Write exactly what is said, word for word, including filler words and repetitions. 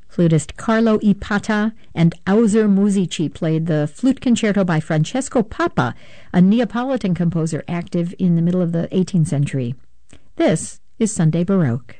Flutist Carlo Ipata and Auser Musici played the flute concerto by Francesco Papa, a Neapolitan composer active in the middle of the eighteenth century. This is Sunday Baroque.